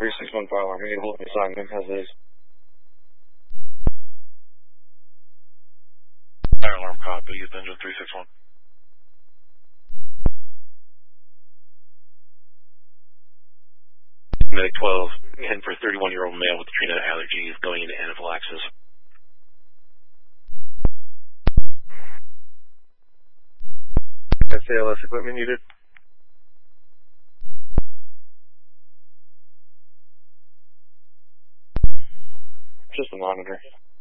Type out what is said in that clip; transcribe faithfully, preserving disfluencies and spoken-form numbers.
three six one fire alarm. We need to hold the assignment as is. Fire alarm copy, engine three six one. Medic twelve, heading for a thirty-one-year-old male with peanut allergies going into anaphylaxis. S A L S equipment needed. Just a monitor.